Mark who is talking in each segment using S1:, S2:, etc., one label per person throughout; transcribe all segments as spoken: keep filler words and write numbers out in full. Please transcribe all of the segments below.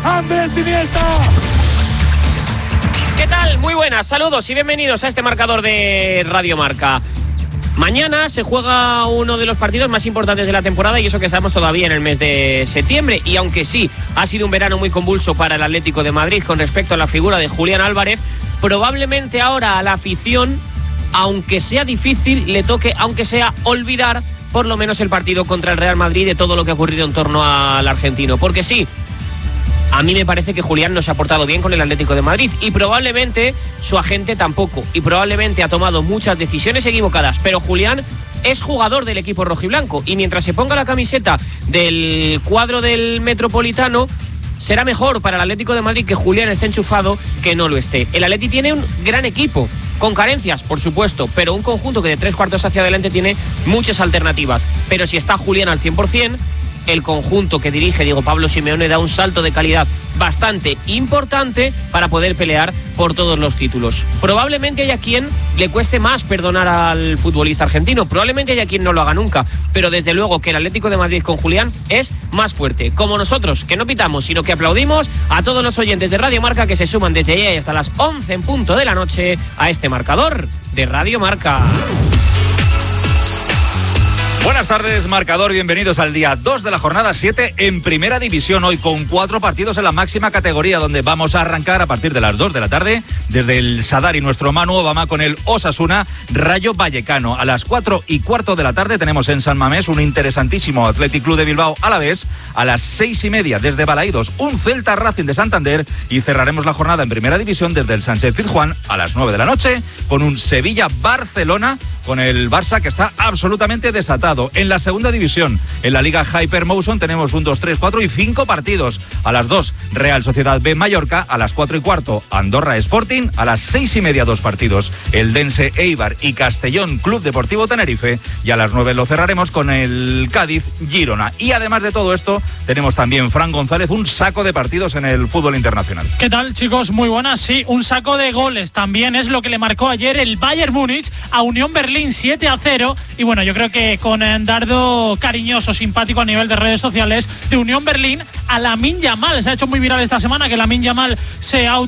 S1: Andrés Iniesta.
S2: ¿Qué tal? Muy buenas, saludos y bienvenidos a este marcador de Radio Marca. Mañana se juega uno de los partidos más importantes de la temporada y eso que estamos todavía en el mes de septiembre. Y aunque sí, ha sido un verano muy convulso para el Atlético de Madrid con respecto a la figura de Julián Álvarez, probablemente ahora a la afición, aunque sea difícil, le toque, aunque sea, olvidar por lo menos el partido contra el Real Madrid de todo lo que ha ocurrido en torno al argentino. Porque sí, a mí me parece que Julián no se ha portado bien con el Atlético de Madrid y probablemente su agente tampoco, y probablemente ha tomado muchas decisiones equivocadas, pero Julián es jugador del equipo rojiblanco y mientras se ponga la camiseta del cuadro del Metropolitano será mejor para el Atlético de Madrid que Julián esté enchufado que no lo esté. El Atleti tiene un gran equipo, con carencias, por supuesto, pero un conjunto que de tres cuartos hacia adelante tiene muchas alternativas. Pero si está Julián al cien por ciento, el conjunto que dirige Diego Pablo Simeone da un salto de calidad bastante importante para poder pelear por todos los títulos. Probablemente haya quien le cueste más perdonar al futbolista argentino, probablemente haya quien no lo haga nunca, pero desde luego que el Atlético de Madrid con Julián es más fuerte, como nosotros, que no pitamos, sino que aplaudimos a todos los oyentes de Radio Marca que se suman desde ya y hasta las once en punto de la noche a este marcador de Radio Marca.
S3: Buenas tardes, marcador, bienvenidos al día dos de la jornada siete en Primera División, hoy con cuatro partidos en la máxima categoría, donde vamos a arrancar a partir de las dos de la tarde, desde el Sadar y nuestro Manu Obama con el Osasuna Rayo Vallecano. A las cuatro y cuarto de la tarde tenemos en San Mamés un interesantísimo Athletic Club de Bilbao Alavés. A las seis y media desde Balaídos un Celta Racing de Santander y cerraremos la jornada en Primera División desde el Sánchez Pizjuán a las nueve de la noche con un Sevilla Barcelona, con el Barça que está absolutamente desatado. En la segunda división, en la Liga Hypermotion, tenemos un dos, tres, cuatro y cinco partidos. A las dos, Real Sociedad B Mallorca. A las cuatro y cuarto, Andorra Sporting. A las seis y media, dos partidos, el Dense Eibar y Castellón Club Deportivo Tenerife. Y a las nueve lo cerraremos con el Cádiz Girona. Y además de todo esto, tenemos también, Fran González, un saco de partidos en el fútbol internacional.
S4: ¿Qué tal, chicos? Muy buenas. Sí, un saco de goles también es lo que le marcó ayer el Bayern Múnich a Unión Berlín, siete a cero. Y bueno, yo creo que con un dardo cariñoso, simpático a nivel de redes sociales de Unión Berlín a Lamine Yamal. Se ha hecho muy viral esta semana que Lamine Yamal se ha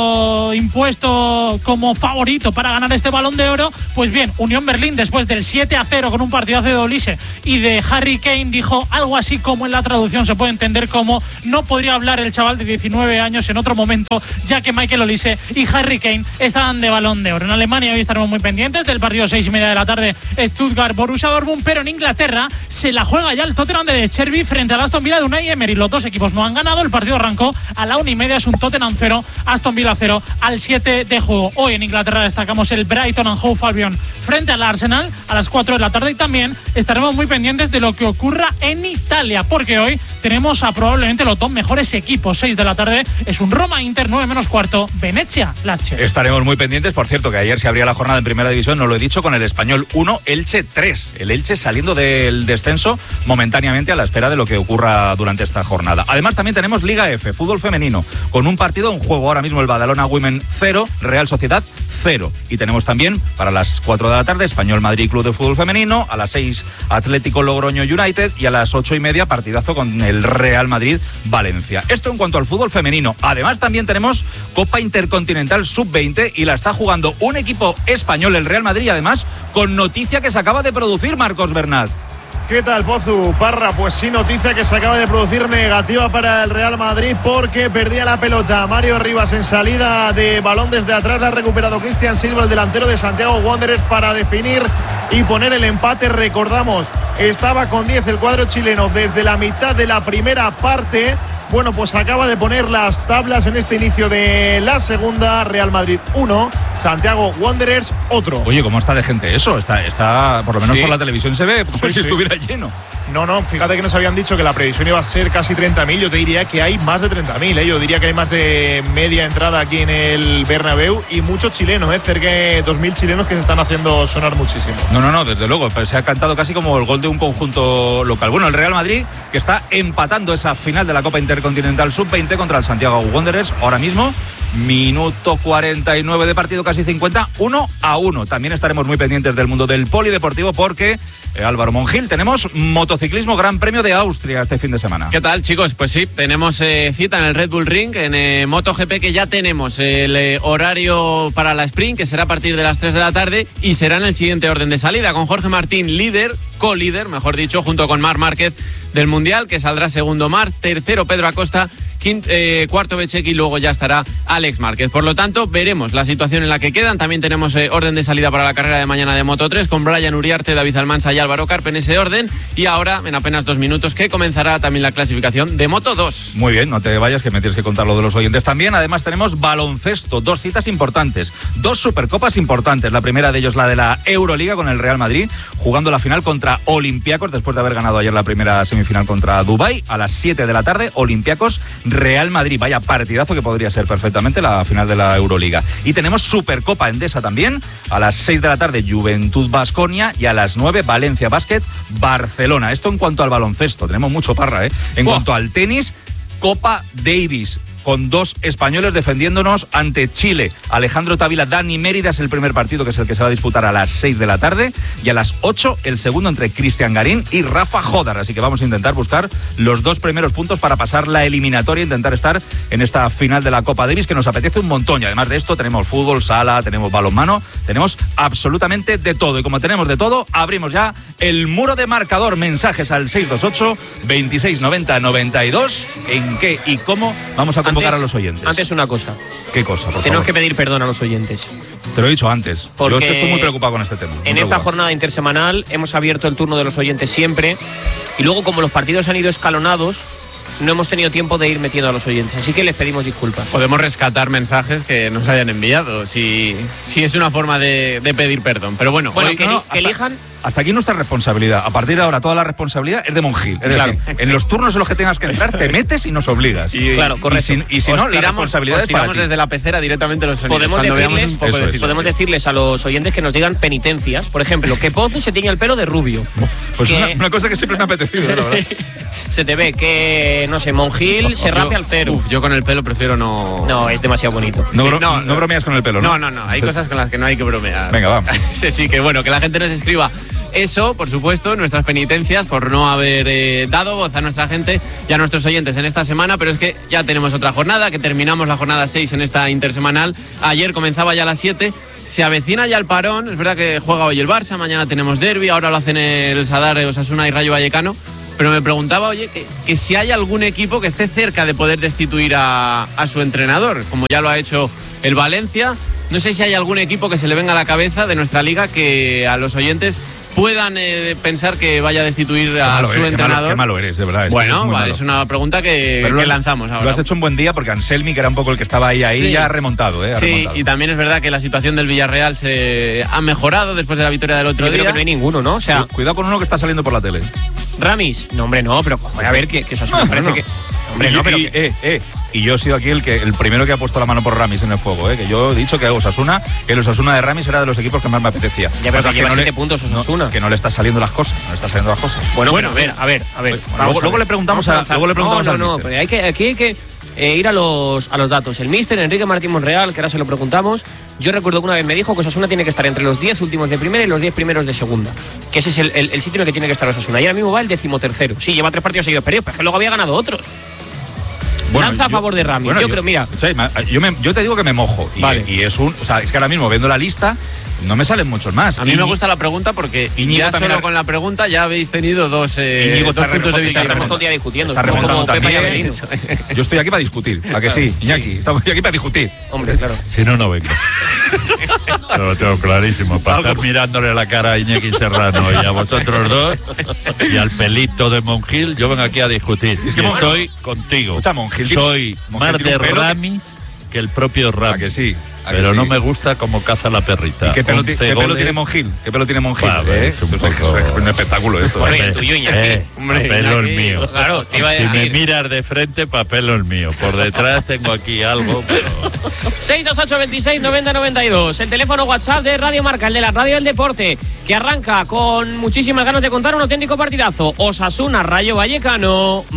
S4: autoimpuesto como favorito para ganar este Balón de Oro. Pues bien, Unión Berlín, después del siete a cero con un partidazo de Olise y de Harry Kane, dijo algo así como, en la traducción se puede entender como: no podría hablar el chaval de diecinueve años en otro momento, ya que Michael Olise y Harry Kane estaban de Balón de Oro. En Alemania hoy estaremos muy pendientes del partido seis y media de la tarde, Stuttgart-Borussia Dortmund, pero en Inglaterra se la juega ya el Tottenham de Cherby frente al Aston Villa de Unai Emery. Los dos equipos no han ganado, el partido arrancó a la una y media, es un Tottenham cero, Aston Villa cero al siete de juego. Hoy en Inglaterra destacamos el Brighton and Hove Albion frente al Arsenal a las cuatro de la tarde y también estaremos muy pendientes de lo que ocurra en Italia, porque hoy tenemos a probablemente los dos mejores equipos. seis de la tarde es un Roma-Inter, nueve menos cuarto, Venecia-Lazio.
S3: Estaremos muy pendientes, por cierto, que ayer se abría la jornada en Primera División, no lo he dicho, con el Español uno, Elche tres. El Elche saliendo del descenso momentáneamente a la espera de lo que ocurra durante esta jornada. Además también tenemos Liga F, fútbol femenino, con un partido en juego ahora mismo, el Badalona Women cero, Real Sociedad cero. Y tenemos también para las cuatro de la tarde Español Madrid Club de Fútbol Femenino, a las seis Atlético Logroño United y a las ocho y media partidazo con el Real Madrid Valencia. Esto en cuanto al fútbol femenino. Además también tenemos Copa Intercontinental sub veinte y la está jugando un equipo español, el Real Madrid, y además con noticia que se acaba de producir, Marcos Bernat.
S5: ¿Qué tal, Pozu? Parra, pues sí, noticia que se acaba de producir negativa para el Real Madrid porque perdía la pelota Mario Rivas en salida de balón desde atrás. La ha recuperado Cristian Silva, el delantero de Santiago Wanderers, para definir y poner el empate. Recordamos, estaba con diez el cuadro chileno desde la mitad de la primera parte. Bueno, pues acaba de poner las tablas en este inicio de la segunda. Real Madrid uno, Santiago Wanderers otro.
S3: Oye, ¿cómo está de gente eso? Está, está por lo menos sí. Por la televisión se ve como sí, si sí. estuviera lleno.
S5: No, no, fíjate que nos habían dicho que la previsión iba a ser casi treinta mil. Yo te diría que hay más de treinta mil, ¿eh? Yo diría que hay más de media entrada aquí en el Bernabéu y muchos chilenos, ¿eh? Cerca de dos mil chilenos que se están haciendo sonar muchísimo.
S3: No, no, no, desde luego, se ha cantado casi como el gol de un conjunto local. Bueno, el Real Madrid que está empatando esa final de la Copa Intercontinental sub veinte contra el Santiago Wanderers ahora mismo Minuto cuarenta y nueve de partido, casi cincuenta, uno a uno. También estaremos muy pendientes del mundo del polideportivo porque, eh, Álvaro Monjil, tenemos motociclismo Gran Premio de Austria este fin de semana.
S6: ¿Qué tal, chicos? Pues sí, tenemos eh, cita en el Red Bull Ring, en eh, MotoGP, que ya tenemos el eh, horario para la sprint, que será a partir de las tres de la tarde y será en el siguiente orden de salida, con Jorge Martín líder, co-líder, mejor dicho, junto con Marc Márquez del Mundial, que saldrá segundo Marc, tercero Pedro Acosta, Quinto, eh, cuarto Bechequi y luego ya estará Alex Márquez. Por lo tanto, veremos la situación en la que quedan. También tenemos eh, orden de salida para la carrera de mañana de Moto tres con Brian Uriarte, David Almansa y Álvaro Carpe en ese orden. Y ahora, en apenas dos minutos, que comenzará también la clasificación de Moto dos.
S3: Muy bien, no te vayas, que me tienes que contar lo de los oyentes también. Además tenemos baloncesto, dos citas importantes, dos supercopas importantes. La primera de ellos, la de la Euroliga, con el Real Madrid, jugando la final contra Olympiacos, después de haber ganado ayer la primera semifinal contra Dubái. A las siete de la tarde, Olympiacos Real Madrid, vaya partidazo que podría ser perfectamente la final de la Euroliga. Y tenemos Supercopa Endesa también, a las seis de la tarde Juventud Baskonia y a las nueve Valencia Basket Barcelona. Esto en cuanto al baloncesto, tenemos mucho parra, ¿eh? En oh. cuanto al tenis, Copa Davis, con dos españoles defendiéndonos ante Chile. Alejandro Tavila, Dani Mérida es el primer partido, que es el que se va a disputar a las seis de la tarde, y a las ocho el segundo entre Cristian Garín y Rafa Jodar. Así que vamos a intentar buscar los dos primeros puntos para pasar la eliminatoria e intentar estar en esta final de la Copa Davis, que nos apetece un montón. Y además de esto tenemos fútbol, sala, tenemos balonmano, tenemos absolutamente de todo. Y como tenemos de todo, abrimos ya el muro de marcador. Mensajes al seis dos ocho, veintiséis noventa, noventa y dos. ¿En qué y cómo vamos a convocar
S2: antes,
S3: a los oyentes?
S2: Antes una cosa.
S3: ¿Qué cosa? Por
S2: Tenemos
S3: favor.
S2: que pedir perdón a los oyentes.
S3: Te lo he dicho antes.
S2: Porque
S3: yo es que estoy muy preocupado con este tema.
S2: En esta jornada intersemanal hemos abierto el turno de los oyentes siempre, y luego, como los partidos han ido escalonados, no hemos tenido tiempo de ir metiendo a los oyentes, así que les pedimos disculpas.
S6: Podemos rescatar mensajes que nos hayan enviado, si, si es una forma de, de pedir perdón. Pero bueno,
S2: bueno
S6: hoy,
S2: que,
S6: no,
S2: que
S6: hasta,
S2: elijan.
S3: Hasta aquí nuestra responsabilidad. A partir de ahora, toda la responsabilidad es de Monjil. Es
S6: claro.
S3: decir, en los turnos en los que tengas que entrar, te metes y nos obligas.
S6: Y,
S2: claro, correcto.
S3: Y si, y si no,
S6: tiramos,
S3: la responsabilidad
S6: os
S3: es
S6: tiramos
S3: para ti.
S6: desde la pecera directamente los sonidos.
S2: Podemos, decirles,
S6: un poco de
S2: es. podemos decirles a los oyentes que nos digan penitencias. Por ejemplo, que Pozo se tiñe el pelo de rubio.
S3: Pues
S2: que...
S3: una, una cosa que siempre me ha apetecido, la verdad.
S2: Se te ve que, no sé, Monjil se rape al cero.
S6: Uf, yo con el pelo prefiero no...
S2: No, es demasiado bonito.
S3: No,
S6: Sí,
S3: bro,
S6: no,
S3: no bromeas con el pelo, ¿no?
S6: No, no, no. Hay cosas con las que no hay que bromear.
S3: Venga, vamos.
S6: sí, sí, que bueno, que la gente nos escriba eso, por supuesto, nuestras penitencias por no haber eh, dado voz a nuestra gente y a nuestros oyentes en esta semana, pero es que ya tenemos otra jornada, que terminamos la jornada seis en esta intersemanal. Ayer comenzaba ya a las siete. Se avecina ya el parón. Es verdad que juega hoy el Barça, mañana tenemos derbi, ahora lo hacen el Sadar, Osasuna y Rayo Vallecano. Pero me preguntaba, oye, que, que si hay algún equipo que esté cerca de poder destituir a, a su entrenador, como ya lo ha hecho el Valencia. No sé si hay algún equipo que se le venga a la cabeza de nuestra liga que a los oyentes puedan eh, pensar que vaya a destituir a su
S3: eres,
S6: entrenador.
S3: Qué malo, qué malo eres, de verdad. Es
S6: bueno,
S3: es,
S6: vale, es una pregunta que, que
S3: lo,
S6: lanzamos ahora.
S3: Lo has hecho un buen día porque Anselmi, que era un poco el que estaba ahí, ahí sí. ya ha remontado. ¿eh? Ha
S6: sí,
S3: remontado.
S6: Y también es verdad que la situación del Villarreal se ha mejorado después de la victoria del otro
S2: Yo
S6: día.
S2: creo que no hay ninguno, ¿no? O sea,
S3: sí, cuidado con uno que está saliendo por la tele.
S2: Ramis. No, hombre, no, pero joder, a ver, que, que eso no, me parece no. que... Hombre,
S3: y,
S2: no, pero
S3: y,
S2: que...
S3: eh, eh, y yo he sido aquí el que el primero que ha puesto la mano por Ramis en el fuego, eh, que yo he dicho que Osasuna, que el Osasuna de Ramis era de los equipos que más me apetecía.
S2: Ya, pero que lleva
S3: no
S2: siete
S3: le,
S2: puntos Osasuna.
S3: No, que no le está saliendo las cosas, no le está saliendo las cosas.
S2: Bueno, bueno, a ver, a ver, a ver.
S3: Bueno, luego, a luego ver. le preguntamos a, a luego le preguntamos
S2: No,
S3: al
S2: no, no, pero hay que, aquí hay que eh, ir a los, a los datos. El míster Enrique Martín Monreal, que ahora se lo preguntamos, yo recuerdo que una vez me dijo que Osasuna tiene que estar entre los diez últimos de primera y los diez primeros de segunda. Que ese es el, el, el sitio en el que tiene que estar Osasuna. Y ahora mismo va el decimotercero. Sí, lleva tres partidos seguidos perdidos, pero es que luego había ganado otros. Bueno, Lanza a favor de Ramis. Bueno, yo, yo creo, mira.
S3: O sea, yo, me, yo te digo que me mojo. Y, vale. y es un. O sea, es que ahora mismo viendo la lista, no me salen muchos más.
S6: A mí Iñi... me gusta la pregunta porque Iñigo ya solo ha... con la pregunta ya habéis tenido dos, eh,
S3: Iñigo
S6: dos puntos de vista.
S2: Estamos todo el día discutiendo.
S3: Está remontando también. Yo estoy aquí para discutir. ¿A que sí, Iñaki? Sí. Estamos aquí para discutir.
S2: Hombre, claro.
S7: Si no, no vengo. Lo tengo clarísimo. Para estar mirándole la cara a Iñaki Serrano y a vosotros dos y al pelito de Monjil, yo vengo aquí a discutir. Es que estoy bueno, contigo.
S3: Escucha, Monjil,
S7: Soy Monjil más de Ramis que... que el propio Ramis.
S3: ¿A que sí?
S7: Pero
S3: sí.
S7: no me gusta cómo caza la perrita.
S3: ¿Y qué pelo, ¿qué pelo tiene Monjil? ¿Qué pelo tiene Monjil?
S7: Vale,
S3: ¿Eh?
S7: es, un poco...
S3: es un espectáculo esto.
S2: Bueno, el tuyo, Iñaki.
S7: Eh, Hombre, pelo el mío.
S2: Claro, te iba a decir.
S7: Si me miras de frente, papel el mío. Por detrás tengo aquí algo, pero...
S2: seis dos ocho, veintiséis, noventa, noventa y dos. El teléfono WhatsApp de Radio Marca, el de la Radio del Deporte, que arranca con muchísimas ganas de contar un auténtico partidazo. Osasuna, Rayo Vallecano.